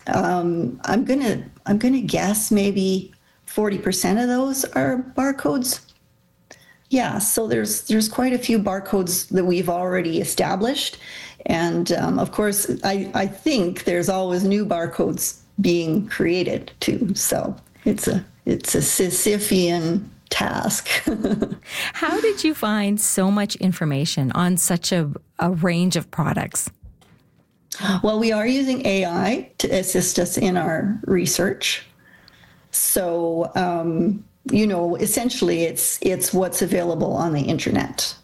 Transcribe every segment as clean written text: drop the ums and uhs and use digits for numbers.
I'm gonna guess maybe 40% of those are barcodes. Yeah, so there's quite a few barcodes that we've already established, and of course, I think there's always new barcodes being created too. So it's a Sisyphean task. How did you find so much information on such a range of products? Well, we are using AI to assist us in our research. So, essentially it's what's available on the internet,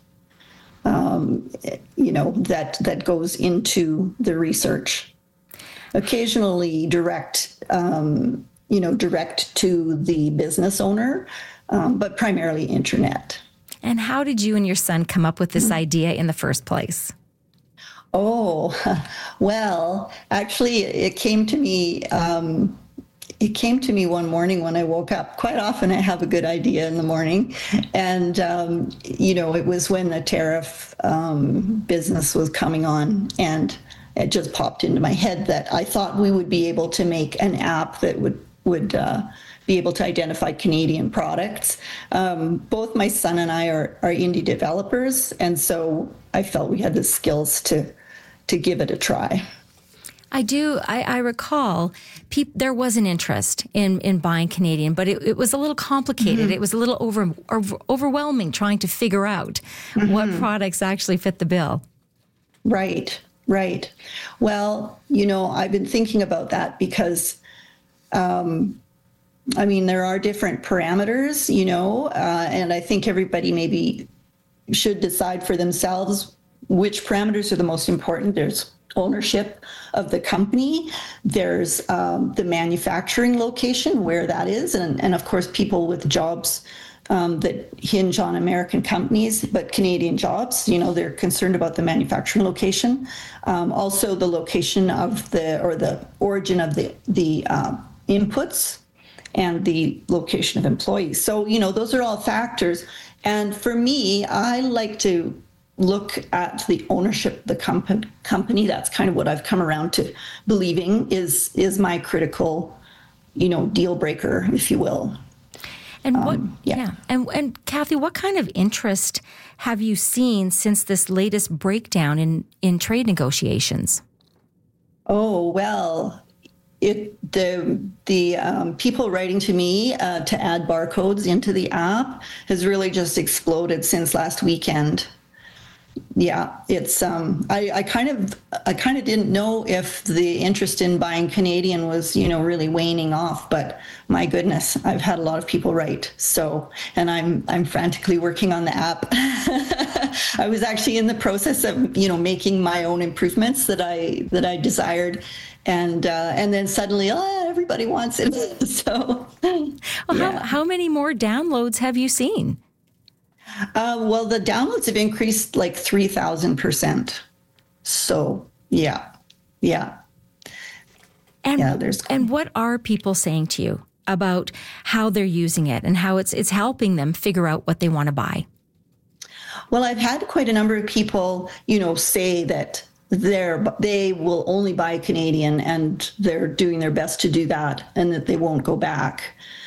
that goes into the research. Occasionally direct to the business owner, but primarily internet. And how did you and your son come up with this idea in the first place? Oh, well, actually, it came to me. It came to me one morning when I woke up. Quite often, I have a good idea in the morning, and it was when the tariff business was coming on, and it just popped into my head that I thought we would be able to make an app that would be able to identify Canadian products. Both my son and I are indie developers, and so I felt we had the skills to give it a try. I recall there was an interest in buying Canadian, but it was a little complicated. Mm-hmm. It was a little overwhelming trying to figure out what products actually fit the bill. Right. Well, I've been thinking about that because, there are different parameters, and I think everybody maybe should decide for themselves which parameters are the most important. There's ownership of the company. There's the manufacturing location, where that is. And of course, people with jobs that hinge on American companies, but Canadian jobs, they're concerned about the manufacturing location. Also the location of the origin of the inputs and the location of employees. So, those are all factors. And for me, I like to look at the ownership of the company. That's kind of what I've come around to believing is my critical, deal breaker, if you will. And And Kathy, what kind of interest have you seen since this latest breakdown in trade negotiations? Oh, well, the people writing to me to add barcodes into the app has really just exploded since last weekend. Yeah, it's I kind of didn't know if the interest in buying Canadian was, really waning off, but my goodness, I've had a lot of people write. So, and I'm frantically working on the app. I was actually in the process of, making my own improvements that I desired, and then suddenly, everybody wants it. So, how many more downloads have you seen? Well, the downloads have increased like 3,000%. So, yeah. And what are people saying to you about how they're using it and how it's helping them figure out what they want to buy? Well, I've had quite a number of people, say that they will only buy Canadian and they're doing their best to do that and that they won't go back.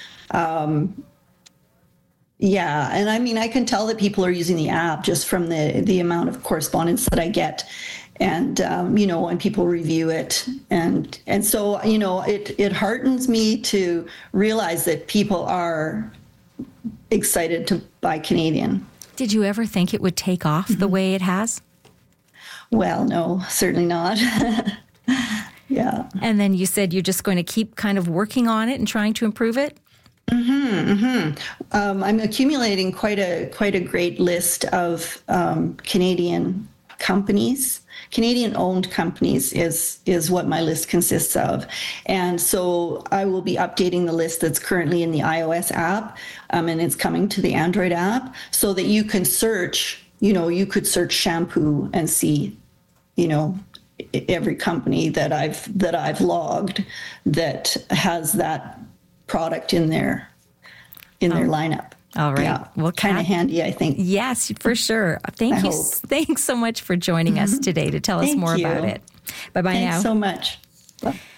Yeah, and I can tell that people are using the app just from the amount of correspondence that I get, and when people review it, and so it heartens me to realize that people are excited to buy Canadian. Did you ever think it would take off the way it has? Well, no, certainly not. Yeah. And then you said you're just going to keep kind of working on it and trying to improve it? I'm accumulating quite a great list of Canadian companies. Canadian-owned companies is what my list consists of. And so I will be updating the list that's currently in the iOS app, and it's coming to the Android app, so that you can search, you could search shampoo and see, every company that I've logged that has that product in their lineup. All right. Yeah. Well, kind of handy, I think. Yes, for sure. Thank you. Thanks so much for joining us today to tell us more about it. Bye-bye now. Thanks so much. Bye.